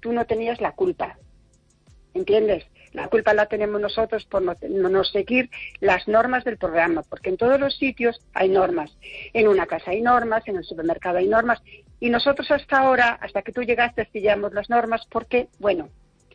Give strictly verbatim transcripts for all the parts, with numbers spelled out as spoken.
tú no tenías la culpa, ¿entiendes? La culpa la tenemos nosotros por no, no seguir las normas del programa, porque en todos los sitios hay normas. En una casa hay normas, en el supermercado hay normas, y nosotros hasta ahora, hasta que tú llegaste, pillamos las normas porque, bueno,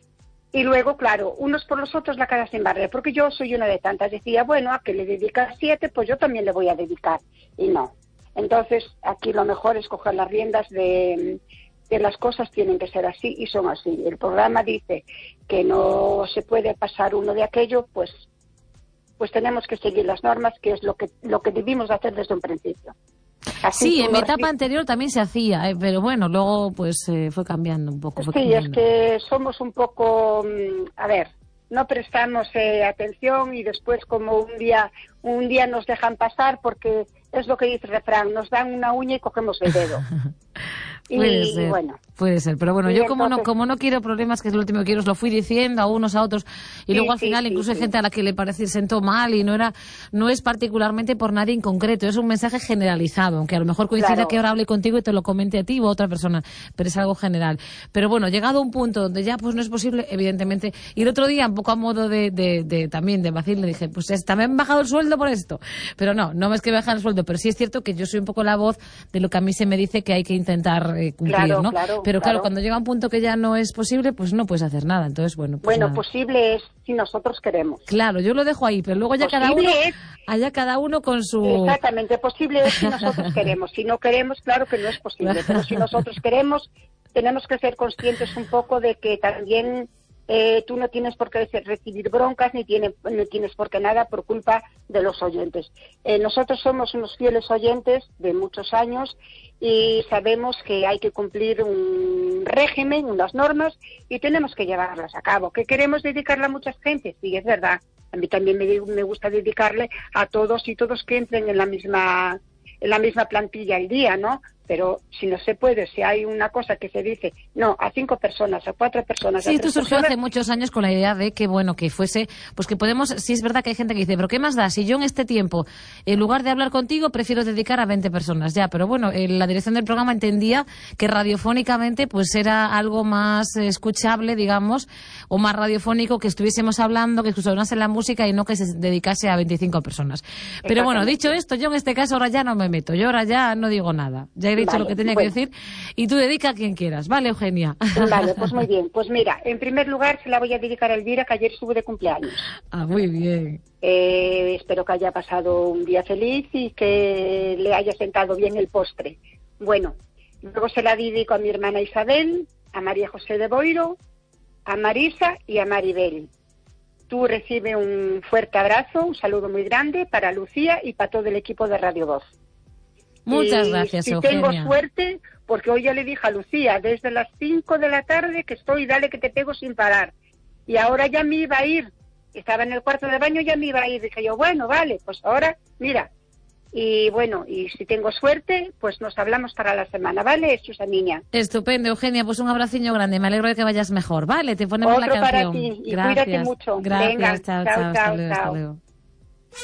y luego, claro, unos por los otros la casa sin barrer, porque yo soy una de tantas. Decía, bueno, a que le dedicas siete, pues yo también le voy a dedicar, y no. Entonces, aquí lo mejor es coger las riendas de... que las cosas tienen que ser así y son así. El programa dice que no se puede pasar uno de aquello, pues pues tenemos que seguir las normas, que es lo que lo que debimos hacer desde un principio. Así sí, en mi etapa sí. anterior también se hacía, eh, pero bueno, luego pues eh, fue cambiando un poco. Fue sí, cambiando. Es que somos un poco, a ver, no prestamos eh, atención y después como un día un día nos dejan pasar porque es lo que dice el refrán, nos dan una uña y cogemos el dedo. Puede y, ser, bueno. puede ser, pero bueno, Y yo como entonces... no como no quiero problemas, que es lo último que quiero, os lo fui diciendo a unos, a otros, y sí, luego al sí, final sí, incluso sí. hay gente a la que le parece sentó mal y no era no es particularmente por nadie en concreto, es un mensaje generalizado, aunque a lo mejor coincida claro. que ahora hable contigo y te lo comente a ti o a otra persona, pero es algo general. Pero bueno, llegado a un punto donde ya pues no es posible, evidentemente, y el otro día, un poco a modo de, de, de también de vacil, le dije, pues es, también me han bajado el sueldo por esto, pero no, no es que me bajan el sueldo, pero sí es cierto que yo soy un poco la voz de lo que a mí se me dice que hay que intentar eh, cumplir, claro, ¿no? Claro, pero claro, claro, cuando llega un punto que ya no es posible, pues no puedes hacer nada. Entonces, bueno, pues bueno, nada. posible es si nosotros queremos. Claro, yo lo dejo ahí, pero luego ya posible cada uno, es, allá cada uno con su... exactamente, posible es si nosotros queremos. Si no queremos, claro que no es posible, pero si nosotros queremos, tenemos que ser conscientes un poco de que también eh, tú no tienes por qué recibir broncas ni, tiene, ni tienes por qué nada por culpa de los oyentes. Eh, nosotros somos unos fieles oyentes de muchos años y sabemos que hay que cumplir un régimen, unas normas, y tenemos que llevarlas a cabo. ¿Que queremos dedicarle a mucha gente? Sí, es verdad. A mí también me, me gusta dedicarle a todos y todos que entren en la misma en la misma plantilla al día, ¿no? Pero si no se puede, si hay una cosa que se dice, no, a cinco personas, a cuatro personas, sí, a esto tres surgió personas... hace muchos años con la idea de que, bueno, que fuese, pues que podemos, sí es verdad que hay gente que dice, pero ¿qué más da? Si yo en este tiempo, en lugar de hablar contigo, prefiero dedicar a veinte personas, ya, pero bueno, eh, la dirección del programa entendía que radiofónicamente, pues era algo más eh, escuchable, digamos, o más radiofónico, que estuviésemos hablando, que escuchase la música y no que se dedicase a veinticinco personas. Pero bueno, dicho esto, yo en este caso ahora ya no me meto, yo ahora ya no digo nada, ya he dicho vale, lo que tenía bueno. que decir, y tú dedica a quien quieras, ¿vale, Eugenia? Vale, pues muy bien. Pues mira, en primer lugar se la voy a dedicar a Elvira, que ayer estuvo de cumpleaños. Ah, muy bien. Eh, espero que haya pasado un día feliz y que le haya sentado bien el postre. Bueno, luego se la dedico a mi hermana Isabel, a María José de Boiro, a Marisa y a Maribel. Tú recibe un fuerte abrazo, un saludo muy grande para Lucía y para todo el equipo de Radio Voz. Muchas y gracias, si Eugenia. tengo suerte, porque hoy ya le dije a Lucía, desde las cinco de la tarde que estoy, dale que te pego sin parar. Y ahora ya me iba a ir. Estaba en el cuarto de baño, ya me iba a ir. Dije yo, bueno, vale, pues ahora, mira. Y bueno, y si tengo suerte, pues nos hablamos para la semana, ¿vale, Susaniña? Estupendo, Eugenia, pues un abraciño grande. Me alegro de que vayas mejor, ¿vale? Te ponemos Otro la canción. para ti, y gracias. cuídate mucho. Gracias, Venga, chao, chao, chao, chao, hasta luego, chao. hasta luego.